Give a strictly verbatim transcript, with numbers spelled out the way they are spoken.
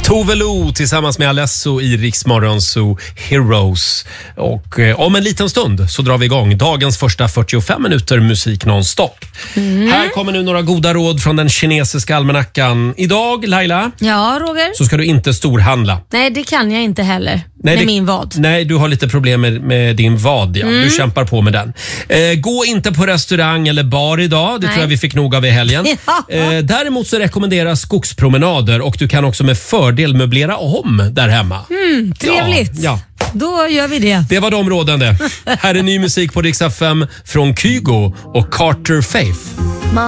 Tove Lo tillsammans med Alesso i Rix Morgon Zoo Heroes. Och eh, om en liten stund så drar vi igång dagens första fyrtiofem minuter musik nonstop. Mm. Här kommer nu några goda råd från den kinesiska almanackan. Idag, Laila, ja, Roger, så ska du inte storhandla. Nej, det kan jag inte heller. Nej, med det, min vad. Nej, du har lite problem med, med din vad. Ja. Mm. Du kämpar på med den. Eh, gå inte på restaurang eller bar idag. Det nej. tror jag vi fick nog av i helgen. Ja. Eh, däremot så rekommenderas skogspromenader och du kan också med fördel möblera om där hemma. Mm, trevligt. Ja, ja. Då gör vi det. Det var de råden det. Här är ny musik på Rix F M från Kygo och Carter Faith.